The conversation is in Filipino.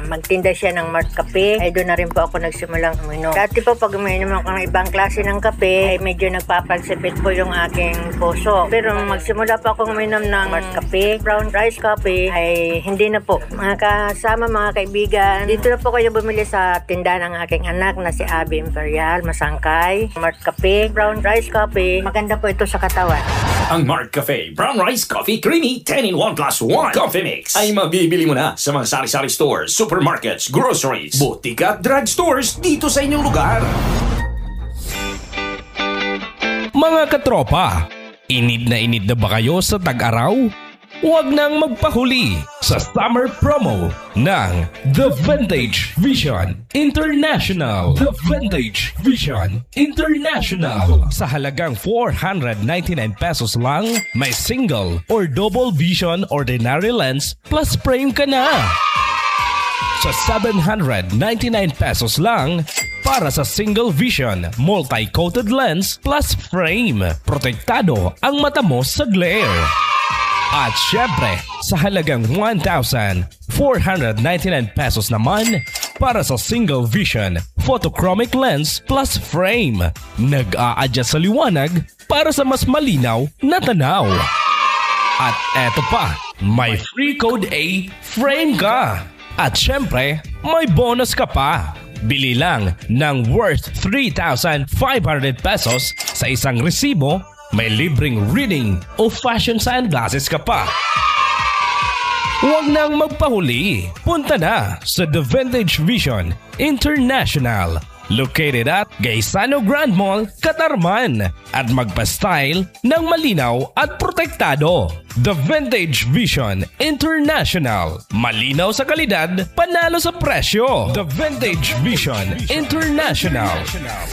magtinda siya ng Mart Kape, ay doon na rin po ako nagsimulang uminom. Dati po pag uminom ako ng ibang klase ng kape, ay medyo nagpapagsipit po yung aking puso. Pero magsimula po akong uminom ng Mart Kape, brown rice coffee, ay hindi na po. Mga kasama, mga kaibigan, dito na po kayo bumili sa tinda ng aking anak na si Abby Imperial, Masangkay. Mart Kape, brown rice coffee, maganda po ito sa katawan. Ang Mart Cafe Brown Rice Coffee Creamy 10-in-1 plus 1 Coffee Mix ay mabibili mo na sa mga sari-sari stores, supermarkets, groceries, butika at drugstores dito sa inyong lugar. Mga katropa, inid na ba kayo sa tag-araw? Huwag nang magpahuli sa summer promo ng The Vintage Vision International. The Vintage Vision International. Sa halagang 499 pesos lang, may single or double vision ordinary lens plus frame ka na. Sa 799 pesos lang, para sa single vision multi-coated lens plus frame, protektado ang mata mo sa glare. At syempre, sa halagang 1,499 pesos naman, para sa single vision photochromic lens plus frame, nag-a-adjust sa liwanag para sa mas malinaw na tanaw. At eto pa, may free code A, frame ka. At syempre, may bonus ka pa. Bili lang ng worth 3,500 pesos sa isang resibo, may libreng reading o fashion sunglasses ka pa. Huwag nang magpahuli. Punta na sa The Vintage Vision International, located at Gaisano Grand Mall, Katarman, at magpa-style ng malinaw at protektado. The Vintage Vision International. Malinaw sa kalidad, panalo sa presyo. The Vintage Vision International.